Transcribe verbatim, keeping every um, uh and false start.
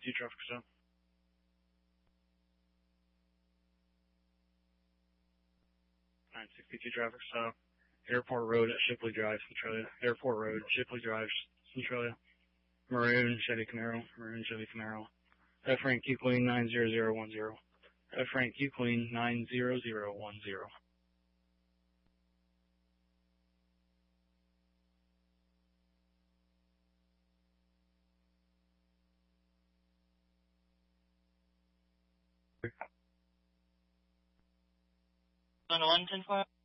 sixty-two traffic stop. nine sixty-two traffic stop. Airport Road at Shipley Drive, Centralia. Airport Road, Shipley Drive, Centralia. Maroon Chevy Camaro. Maroon Chevy Camaro. F rank Q Queen nine zero zero one zero. F rank Q Queen nine zero zero one zero. one ten four.